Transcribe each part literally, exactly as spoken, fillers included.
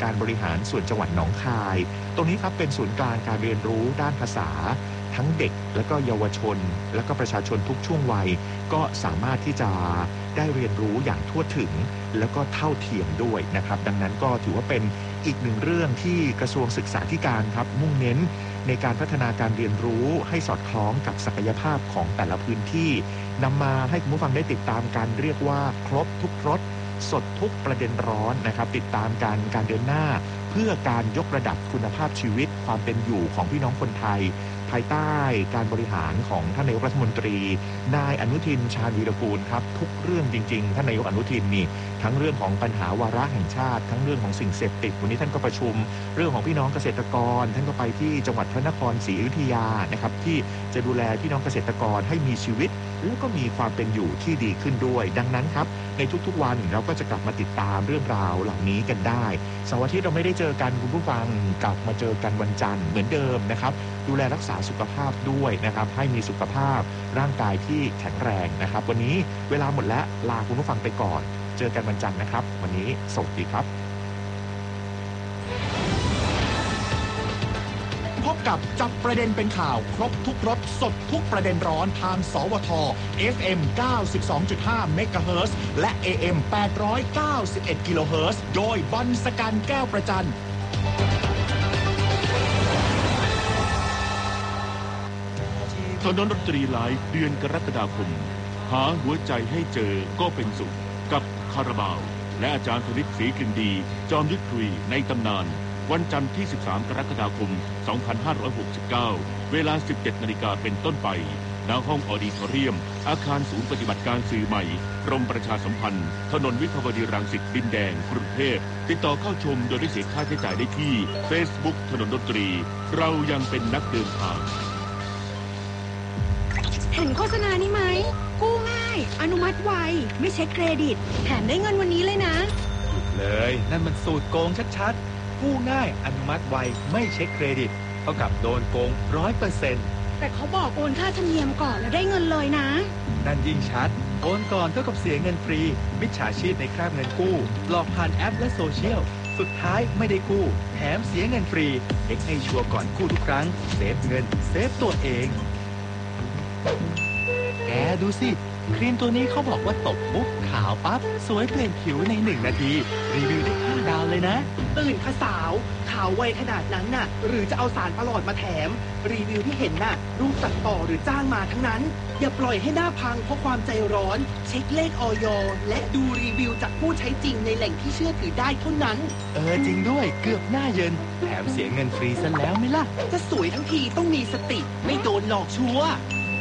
การบริหารส่วนจังหวัดหนองคายตรงนี้ครับเป็นศูนย์กลางการเรียนรู้ด้านภาษาทั้งเด็กและก็เยาวชนและก็ประชาชนทุกช่วงวัยก็สามารถที่จะได้เรียนรู้อย่างทั่วถึงแล้วก็เท่าเทียมด้วยนะครับดังนั้นก็ถือว่าเป็นอีกหนึ่งเรื่องที่กระทรวงศึกษาธิการครับมุ่งเน้นในการพัฒนาการเรียนรู้ให้สอดคล้องกับศักยภาพของแต่ละพื้นที่นำมาให้คุณผู้ฟังได้ติดตามการเรียกว่าครบทุกรสสดทุกประเด็นร้อนนะครับติดตามการการเดินหน้าเพื่อการยกระดับคุณภาพชีวิตความเป็นอยู่ของพี่น้องคนไทยภายใต้การบริหารของท่านนายกรัฐมนตรีนายอนุทินชาญวีรกูลครับทุกเรื่องจริงๆท่านนายกอนุทินนี่ทั้งเรื่องของปัญหาวาระแห่งชาติทั้งเรื่องของสิ่งเสพติดวันนี้ท่านก็ประชุมเรื่องของพี่น้องเกษตรกรท่านก็ไปที่จังหวัดพระนครศรีอยุธยานะครับที่จะดูแลพี่น้องเกษตรกรให้มีชีวิตแล้วก็มีความเป็นอยู่ที่ดีขึ้นด้วยดังนั้นครับในทุกๆวันเราก็จะกลับมาติดตามเรื่องราวเหล่านี้กันได้เสาร์อาทิตย์เราไม่ได้เจอกันคุณผู้ฟังกลับมาเจอกันวันจันทร์เหมือนเดิมนะครับดูแลรักษาสุขภาพด้วยนะครับให้มีสุขภาพร่างกายที่แข็งแรงนะครับวันนี้เวลาหมดแล้วลาคุณผู้ฟังไปก่อนเจอกันวันจันทร์นะครับวันนี้สวัสดีครับพบกับจับประเด็นเป็นข่าวครบทุกรสสดทุกประเด็นร้อนทางสวท เอฟ เอ็ม เก้าสิบสองจุดห้า เมกะเฮิรตซ์และ เอ เอ็ม แปดร้อยเก้าสิบเอ็ด กิโลเฮิรตซ์โดยบรรสกันแก้วประจันถนนดนตรีไลฟ์เดือนกรกฎาคมหาหัวใจให้เจอก็เป็นสุขกับคาราบาวและอาจารย์ธนิตศรีกลิ่นดีจอมยุทธคุยในตำนานวันจันทร์ที่สิบสามกรกฎาคมสองพันห้าร้อยหกสิบเก้าเวลา สิบเจ็ดนาฬิกาเป็นต้นไปณห้องออดิทอเรียมอาคารศูนย์ปฏิบัติการสื่อใหม่กรมประชาสัมพันธ์ถนนวิภาวดีรังสิตดินแดงกรุงเทพติดต่อเข้าชมโดยไม่เสียค่าใช้จ่ายได้ที่ Facebook ถนนดนตรีเรายังเป็นนักเดินทางเห็นโฆษณานี้ไหมกู้ง่ายอนุมัติไวไม่เช็คเครดิตแถมได้เงินวันนี้เลยนะหยุดเลยนั่นมันสูตรโกงชัดๆกู้ง่ายอนุมัติไวไม่เช็คเครดิตเท่ากับโดนโกง ร้อยเปอร์เซ็นต์แต่เขาบอกโอนค่าธรรมเนียมก่อนแล้วได้เงินเลยนะนั่นยิ่งชัดโอนก่อนเท่ากับเสียเงินฟรีมิจฉาชีพในคราบเงินกู้หลอกผ่านแอปและโซเชียลสุดท้ายไม่ได้กู้แถมเสียเงินฟรีเช็คให้ชัวร์ก่อนกู้ทุกครั้งเซฟเงินเซฟตัวเองแกดูสิครีมตัวนี้เขาบอกว่าตบปุ๊บขาวปั๊บสวยเปลี่ยนผิวในหนึ่งนาทีรีวิวได้ห้าดาวเลยนะตื่นค่ะสาวขาวไวขนาดนั้นน่ะหรือจะเอาสารประหลอดมาแถมรีวิวที่เห็นน่ะรูปตัดต่อหรือจ้างมาทั้งนั้นอย่าปล่อยให้หน้าพังเพราะความใจร้อนเช็คเลขอย.และดูรีวิวจากผู้ใช้จริงในแหล่งที่เชื่อถือได้เท่านั้นเออจริงด้วยเกือบหน้าเย็นแถมเสียเงินฟรีซะแล้วไหมล่ะจะสวยทั้งทีต้องมีสติไม่โดนหลอกชัวร์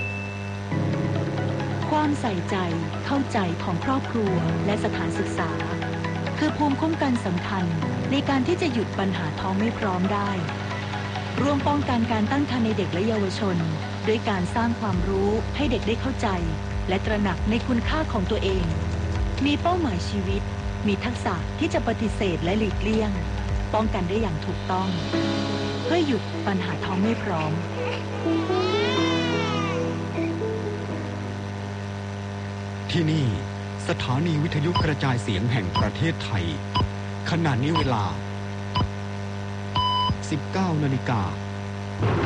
ความใส่ใจเข้าใจของครอบครัวและสถานศึกษาคือภูมิคุ้มกันสำคัญในการที่จะหยุดปัญหาท้องไม่พร้อมได้ร่วมป้องกันการตั้งครรภ์ในเด็กและเยาวชนด้วยการสร้างความรู้ให้เด็กได้เข้าใจและตระหนักในคุณค่าของตัวเองมีเป้าหมายชีวิตมีทักษะที่จะปฏิเสธและหลีกเลี่ยงป้องกันได้อย่างถูกต้องเพื่อหยุดปัญหาท้องไม่พร้อมที่นี่สถานีวิทยุกระจายเสียงแห่งประเทศไทยขณะนี้เวลา สิบเก้านาฬิกา